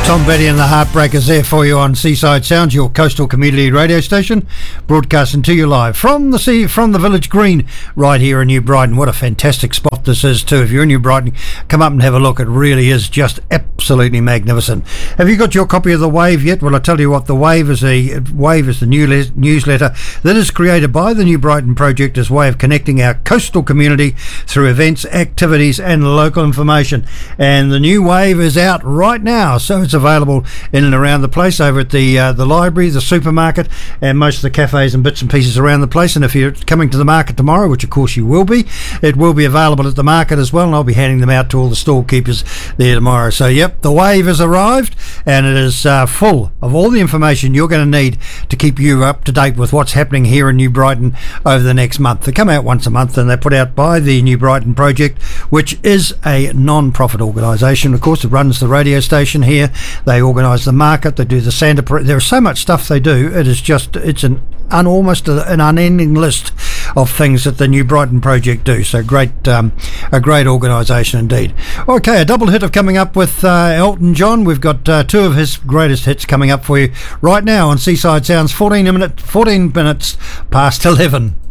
Tom Betty and the Heartbreakers there for you on Seaside Sounds, your coastal community radio station, broadcasting to you live from the Village Green right here in New Brighton. What a fantastic spot this is too. If you're in New Brighton, come up and have a look. It really is just absolutely magnificent. Have you got your copy of The Wave yet? Well, I tell you what, The Wave is the new newsletter that is created by the New Brighton Project as a way of connecting our coastal community through events, activities and local information. And the new Wave is out right now, so it's available in and around the place, over at the library, the supermarket, and most of the cafes and bits and pieces around the place. And if you're coming to the market tomorrow, which of course you will be, it will be available at the market as well, and I'll be handing them out to all the storekeepers there tomorrow. So yep, the Wave has arrived, and it is full of all the information you're going to need to keep you up to date with what's happening here in New Brighton over the next month. They come out once a month, and they're put out by the New Brighton Project, which is a non-profit organisation. Of course, it runs the radio station here. They organise the market. They do the Santa. There's so much stuff they do. It's almost an unending list of things that the New Brighton Project do. So great, a great organisation indeed. Okay, a double hit of coming up with Elton John. We've got two of his greatest hits coming up for you right now on Seaside Sounds. 14 minutes past 11.